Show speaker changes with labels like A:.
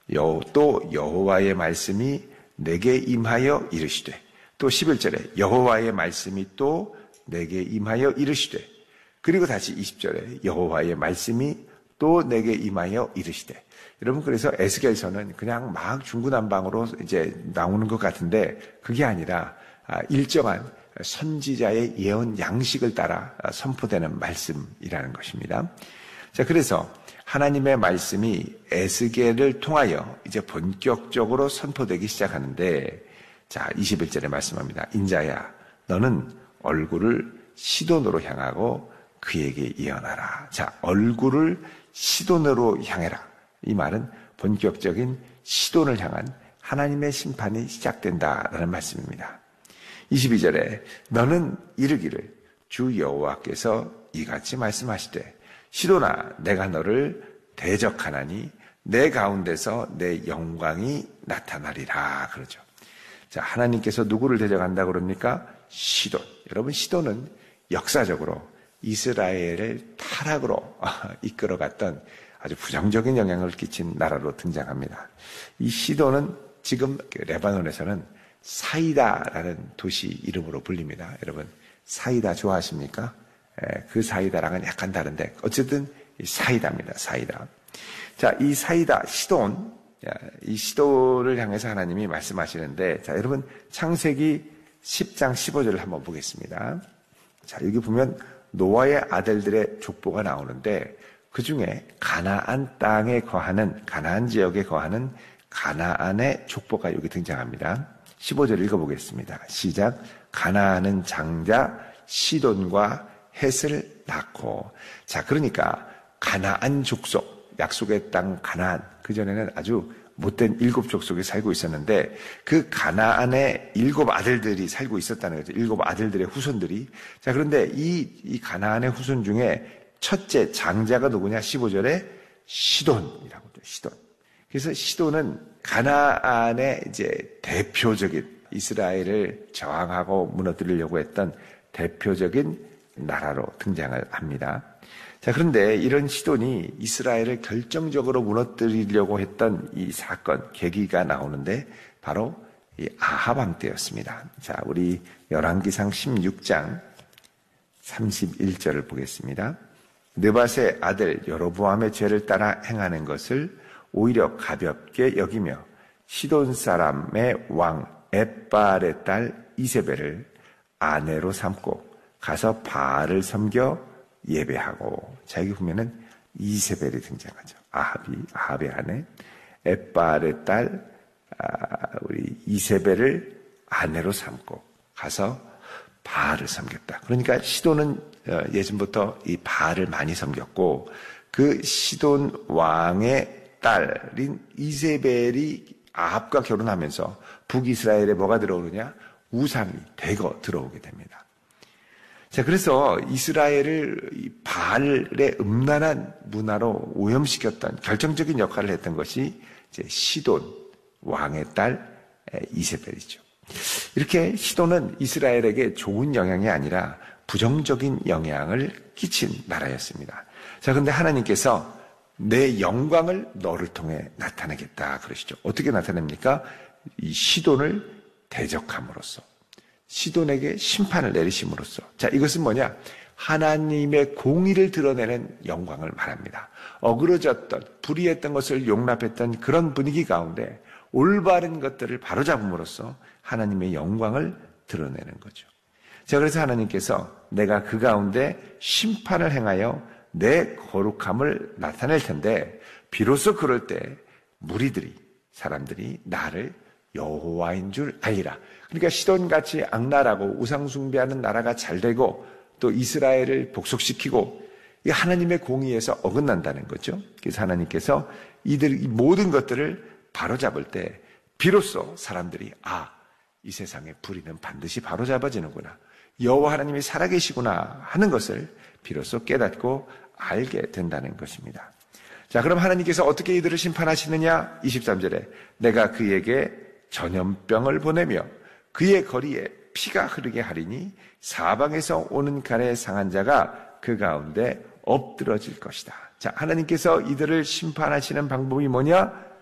A: 또 여호와의 말씀이 내게 임하여 이르시되, 또 11절에 여호와의 말씀이 또 내게 임하여 이르시되, 그리고 다시 20절에 여호와의 말씀이 또 내게 임하여 이르시되. 여러분, 그래서 에스겔서는 그냥 막 중구난방으로 이제 나오는 것 같은데 그게 아니라 일정한 선지자의 예언 양식을 따라 선포되는 말씀이라는 것입니다. 자, 그래서 하나님의 말씀이 에스겔을 통하여 이제 본격적으로 선포되기 시작하는데, 자, 21절에 말씀합니다. 인자야, 너는 얼굴을 시돈으로 향하고 그에게 예언하라. 자, 얼굴을 시돈으로 향해라. 이 말은 본격적인 시돈을 향한 하나님의 심판이 시작된다라는 말씀입니다. 22절에 너는 이르기를 주 여호와께서 이같이 말씀하시되, 시돈아, 내가 너를 대적하나니 내 가운데서 내 영광이 나타나리라. 그러죠. 자, 하나님께서 누구를 대적한다 그럽니까? 시돈. 여러분, 시돈은 역사적으로 이스라엘을 타락으로 이끌어갔던 아주 부정적인 영향을 끼친 나라로 등장합니다. 이 시돈은 지금 레바논에서는 사이다라는 도시 이름으로 불립니다. 여러분, 사이다 좋아하십니까? 그 사이다랑은 약간 다른데 어쨌든 사이다입니다. 사이다. 자, 이 사이다, 시돈, 이 시돈을 향해서 하나님이 말씀하시는데, 자, 여러분, 창세기 10장 15절을 한번 보겠습니다. 자, 여기 보면 노아의 아들들의 족보가 나오는데, 그 중에 가나안 땅에 거하는, 가나안 지역에 거하는 가나안의 족보가 여기 등장합니다. 15절 읽어보겠습니다. 시작. 가나안은 장자 시돈과 헷을 낳고. 자, 그러니까 가나안 족속, 약속의 땅 가나안, 그전에는 아주 못된 7 족속이 살고 있었는데 그 가나안의 7 아들들이 살고 있었다는 거죠. 7 아들들의 후손들이. 자, 그런데 이 가나안의 후손 중에 첫째 장자가 누구냐? 15절에 시돈이라고 해요. 시돈. 그래서 시돈은 가나안의 이제 대표적인, 이스라엘을 저항하고 무너뜨리려고 했던 대표적인 나라로 등장을 합니다. 자, 그런데 이런 시돈이 이스라엘을 결정적으로 무너뜨리려고 했던 이 사건, 계기가 나오는데 바로 이 아합 왕 때였습니다. 자, 우리 열왕기상 16장 31절을 보겠습니다. 느밧의 아들 여로보암의 죄를 따라 행하는 것을 오히려 가볍게 여기며 시돈 사람의 왕 엣바알의 딸 이세벨을 아내로 삼고 가서 바알을 섬겨 예배하고. 자, 여기 보면은 이세벨이 등장하죠. 아합의 아내 엣바알의 딸 우리 이세벨을 아내로 삼고 가서 바알을 섬겼다. 그러니까 시돈은 예전부터 이 바알을 많이 섬겼고, 그 시돈 왕의 딸인 이세벨이 아합과 결혼하면서 북이스라엘에 뭐가 들어오느냐? 우상이 대거 들어오게 됩니다. 자, 그래서 이스라엘을 이 바알의 음란한 문화로 오염시켰던 결정적인 역할을 했던 것이 이제 시돈 왕의 딸 이세벨이죠. 이렇게 시돈은 이스라엘에게 좋은 영향이 아니라 부정적인 영향을 끼친 나라였습니다. 자, 그런데 하나님께서 내 영광을 너를 통해 나타내겠다 그러시죠. 어떻게 나타냅니까? 이 시돈을 대적함으로써, 시돈에게 심판을 내리심으로써. 자, 이것은 뭐냐? 하나님의 공의를 드러내는 영광을 말합니다. 어그러졌던, 불의했던 것을 용납했던 그런 분위기 가운데 올바른 것들을 바로잡음으로써 하나님의 영광을 드러내는 거죠. 자, 그래서 하나님께서 내가 그 가운데 심판을 행하여 내 거룩함을 나타낼 텐데, 비로소 그럴 때 무리들이, 사람들이 나를 여호와인 줄 알리라. 그러니까 시돈같이 악랄하고 우상숭배하는 나라가 잘 되고 또 이스라엘을 복속시키고 이 하나님의 공의에서 어긋난다는 거죠. 그래서 하나님께서 이 모든 것들을 바로잡을 때 비로소 사람들이 이 세상의 불의는 반드시 바로잡아지는구나, 여호와 하나님이 살아계시구나 하는 것을 비로소 깨닫고 알게 된다는 것입니다. 자, 그럼 하나님께서 어떻게 이들을 심판하시느냐? 23절에 내가 그에게 전염병을 보내며 그의 거리에 피가 흐르게 하리니 사방에서 오는 칼에 상한 자가 그 가운데 엎드러질 것이다. 자, 하나님께서 이들을 심판하시는 방법이 뭐냐?